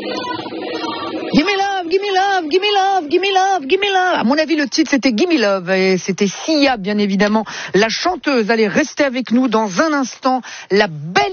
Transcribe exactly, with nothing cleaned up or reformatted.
Gimme love, gimme love, gimme love, gimme love, gimme love. À mon avis, le titre, c'était Gimme Love. Et c'était Sia, bien évidemment, la chanteuse. Allez, restez avec nous dans un instant. La belle